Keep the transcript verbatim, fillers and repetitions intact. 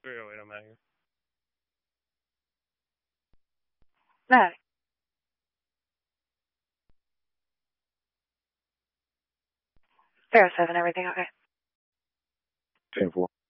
Wait, wait, I'm out here. No. zero seven, everything okay? ten four.